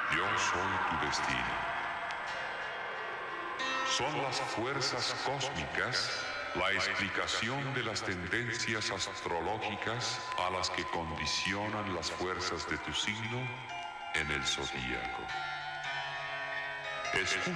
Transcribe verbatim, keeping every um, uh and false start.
Yo soy tu destino. Son las fuerzas cósmicas la explicación de las tendencias astrológicas a las que condicionan las fuerzas de tu signo en el zodíaco. Escucha